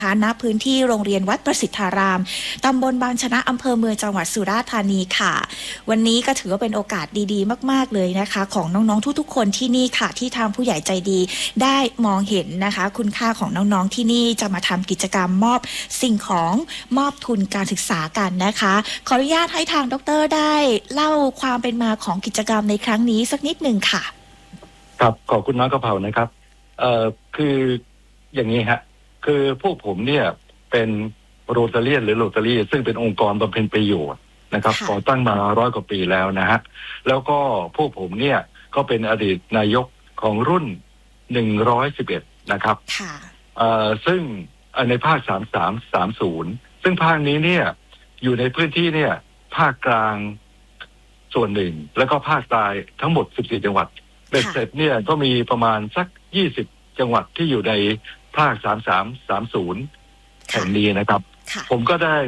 ณพื้นที่โรงเรียนวัดประสิทธารามตำบลบางชนะอำเภอเมืองจังหวัดสุราษฎร์ธานีค่ะวันนี้ก็ถือว่าเป็นโอกาสดีๆมากๆเลยนะคะของน้องๆทุกๆคนที่นี่ค่ะที่ทางผู้ใหญ่ใจดีได้มองเห็นนะคะคุณค่าของน้องๆที่นี่จะมาทำกิจกรรมมอบสิ่งของมอบทุนการศึกษากันนะคะขออนุญาตให้ทางดร.ได้เล่าความเป็นมาของกิจกรรมในครั้งนี้สักนิดหนึ่งค่ะครับขอบคุณน้องกะเพรานะครับคืออย่างนี้ฮะคือพวกผมเนี่ยเป็นโรตาเรียนหรือโรตารี่ซึ่งเป็นองค์กรบำเพ็ญประโยชน์นะครับก่อตั้งมา100 กว่าปีแล้วนะฮะแล้วก็พวกผมเนี่ยก็เป็นอดีตนายกของรุ่น111นะครับซึ่งในภาค3330ซึ่งภาคนี้เนี่ยอยู่ในพื้นที่เนี่ยภาคกลางส่วนหนึ่งแล้วก็ภาคใต้ทั้งหมด14 จังหวัดเบ็ดเสร็จเนี่ยก็มีประมาณสัก20 จังหวัดที่อยู่ในภาค3330แห่งนี้นะครับผมก็ได้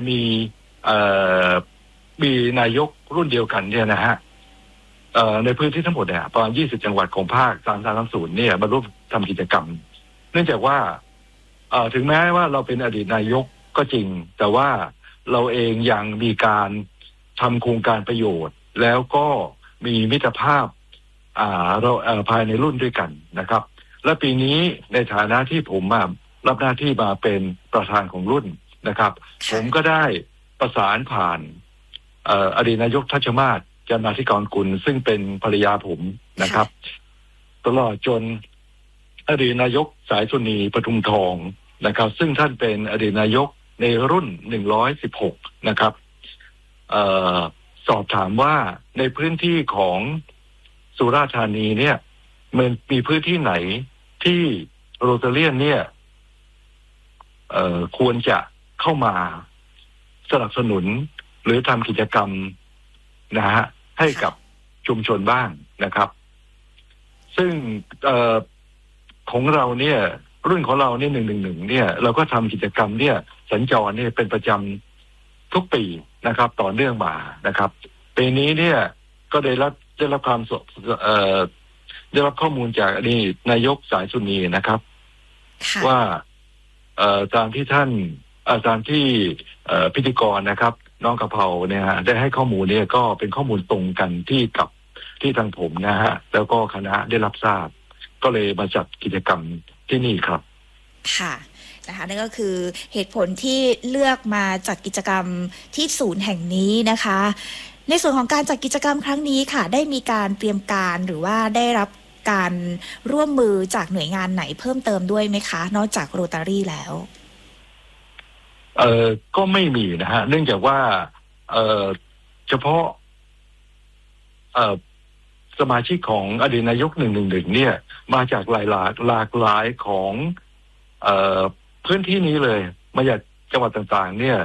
มีนายกรุ่นเดียวกันเนี่ยนะฮะในพื้นที่ทั้งหมดเนี่ยประมาณ20 จังหวัดของภาค3330เนี่ยมาร่วมทำกิจกรรมเนื่องจากว่าถึงแม้ว่าเราเป็นอดีตนายกก็จริงแต่ว่าเราเองยังมีการทำโครงการประโยชน์แล้วก็มีมิตรภาพเราภายในรุ่นด้วยกันนะครับและปีนี้ในฐานะที่ผมรับหน้าที่มาเป็นประธานของรุ่นนะครับผมก็ได้ประสานผ่านอดีตนายกทัชมาศจันทร์ธิกรกุลซึ่งเป็นภรรยาผมนะครับตลอดจนอดีตนายกสายสุนีปทุมทองนะครับซึ่งท่านเป็นอดีตนายกในรุ่น116นะครับสอบถามว่าในพื้นที่ของสุราษฎร์ธานีเนี่ยมันมีพื้นที่ไหนที่โรตาเรียนเนี่ยควรจะเข้ามาสนับสนุนหรือทำกิจกรรมนะฮะให้กับชุมชนบ้างนะครับซึ่งของเราเนี่ยรุ่นของเราเนี่ย111เนี่ยเราก็ทำกิจกรรมเนี่ยสัญจรเนี่ยเป็นประจำทุกปีนะครับต่อเนื่องมานะครับปีนี้เนี่ยก็ได้รับความได้รับข้อมูลจากนี่นายกสายสุนีนะครับว่าตามที่ท่านตามที่พิธีกรนะครับน้องกะเพราเนี่ยฮะได้ให้ข้อมูลเนี่ยก็เป็นข้อมูลตรงกันที่ทางผมนะฮะแล้วก็คณะได้รับทราบก็เลยมาจัดกิจกรรมที่นี่ครับค่ะนะคะนั่นก็คือเหตุผลที่เลือกมาจัดกิจกรรมที่ศูนย์แห่งนี้นะคะในส่วนของการจัดกิจกรรมครั้งนี้ค่ะได้มีการเตรียมการหรือว่าได้รับการร่วมมือจากหน่วยงานไหนเพิ่มเติมด้วยไหมคะนอกจากโรตารี่แล้วก็ไม่มีนะฮะเนื่องจากว่าเฉพาะสมาชิกของอดีตนายก111เนี่ยมาจากหลากหลายของพื้นที่นี้เลยมาจากจังหวัดต่างๆเนี่ย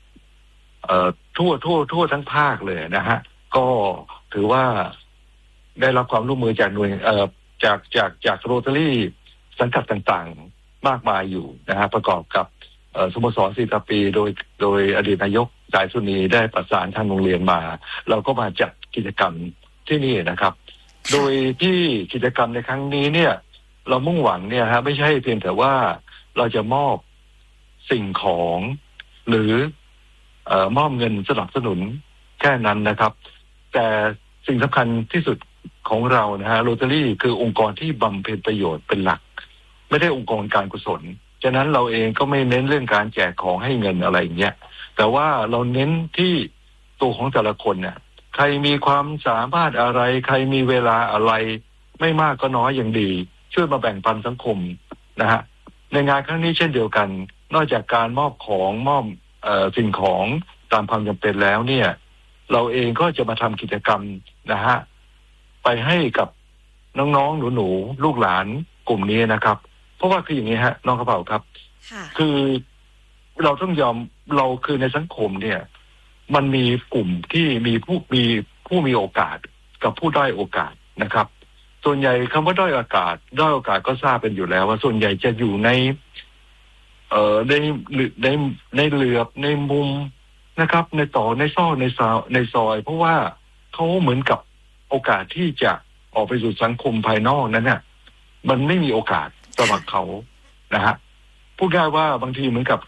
ทั่วทั้งภาคเลยนะฮะก็ถือว่าได้รับความร่วมมือจากหน่วยจากโรตารี่สังกัดต่างๆมากมายอยู่นะฮะประกอบกับสโมสร40 ปีโดยอดีตนายกสายสุนีได้ประสานทางโรงเรียนมาเราก็มาจัดกิจกรรมที่นี่นะครับโดยที่กิจกรรมในครั้งนี้เนี่ยเรามุ่งหวังเนี่ยฮะไม่ใช่เพียงแต่ว่าเราจะมอบสิ่งของหรือมอบเงินสนับสนุนแค่นั้นนะครับแต่สิ่งสำคัญที่สุดของเรานะฮะโรตารี่คือองค์กรที่บำเพ็ญประโยชน์เป็นหลักไม่ได้องค์กรการกุศลฉะนั้นเราเองก็ไม่เน้นเรื่องการแจกของให้เงินอะไรอย่างเงี้ยแต่ว่าเราเน้นที่ตัวของแต่ละคนเนี่ยใครมีความสามารถอะไรใครมีเวลาอะไรไม่มากก็น้อยอย่างดีช่วยมาแบ่งปันสังคมนะฮะในงานครั้งนี้เช่นเดียวกันนอกจากการมอบของมอบสิ่งของตามความจำเป็นแล้วเนี่ยเราเองก็จะมาทำกิจกรรมนะฮะไปให้กับน้องๆหนูๆลูกหลานกลุ่มนี้นะครับเพราะว่าคืออย่างนี้ฮะน้องกระเป๋าครับคือเราต้องยอมเราคือในสังคมเนี่ยมันมีกลุ่มที่มีผู้มีโอกาสกับผู้ด้อยโอกาสนะครับส่วนใหญ่คำว่าด้อยโอกาสก็ทราบเป็นอยู่แล้วว่าส่วนใหญ่จะอยู่ในในเหลือบในมุมนะครับในต่อในซอกในซอยเพราะว่าเขาเหมือนกับโอกาสที่จะออกไปสู่สังคมภายนอกนั้นเนี่ยมันไม่มีโอกาสสำหรับเขานะฮะพูดง่ายว่าบางทีเหมือนกับ